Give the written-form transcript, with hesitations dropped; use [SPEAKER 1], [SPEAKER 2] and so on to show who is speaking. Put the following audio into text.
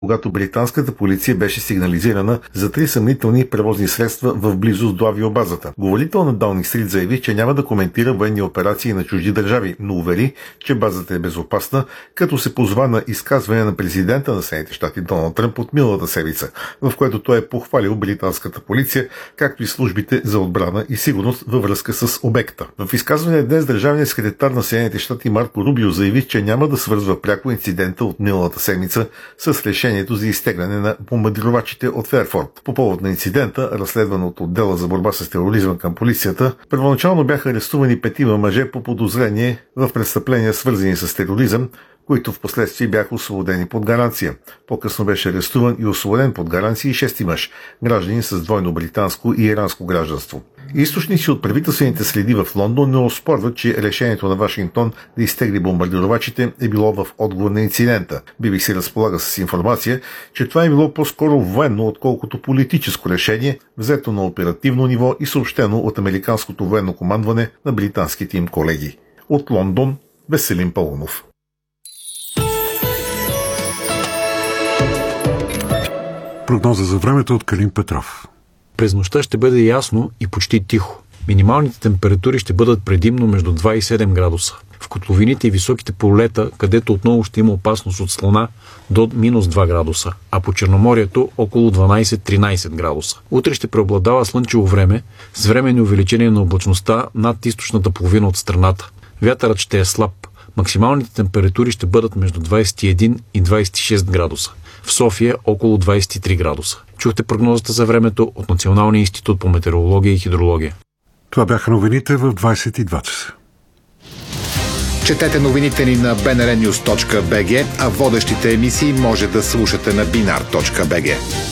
[SPEAKER 1] когато британската полиция беше сигнализирана за 3 съмнителни превозни средства в близост до авиобазата. Говорител на Даунинг Стрит заяви, че няма да коментира военни операции на чужди държави, но увери, че базата е безопасна, като се позва на изказване на президента на Съединените щати Доналд Тръмп от миналата седмица, в което той е похвалил британската полиция, както и службите за отбрана и сигурност във връзка с обекта. В изказване днес държавният секретар на Съединените щати Марко Рубио заяви, че няма да свързва пряко инцидента от миналата седмица с решението за изтегляне на бомбардировачите от Ферфорд. По повод на инцидента, разследван от отдела за борба с тероризма към полицията, първоначално бяха арестувани 5 мъже по подозрение в престъпления, свързани с тероризъм, които в последствие бяха освободени под гаранция. По-късно беше арестуван и освободен под гаранция и 6 мъж, граждани с двойно британско и иранско гражданство. Източници от правителствените следи в Лондон не оспорват, че решението на Вашингтон да изтегли бомбардировачите е било в отговор на инцидента. BBC разполага с информация, че това е било по-скоро военно, отколкото политическо решение, взето на оперативно ниво и съобщено от американското военно командване на британските им колеги. От Лондон, Веселин Паунов.
[SPEAKER 2] Прогноза за времето от Калин Петров.
[SPEAKER 3] През нощта ще бъде ясно и почти тихо. Минималните температури ще бъдат предимно между 2 и 7 градуса. В котловините и високите полета, където отново ще има опасност от слона, до минус 2 градуса, а по Черноморието около 12-13 градуса. Утре ще преобладава слънчево време с временни увеличение на облачността над източната половина от страната. Вятърът ще е слаб. Максималните температури ще бъдат между 21 и 26 градуса. В София около 23 градуса. Чухте прогнозата за времето от Националния институт по метеорология и хидрология.
[SPEAKER 2] Това бяха новините в 22 часа.
[SPEAKER 4] Четете новините ни на bnrnews.bg, а водещите емисии може да слушате на binar.bg.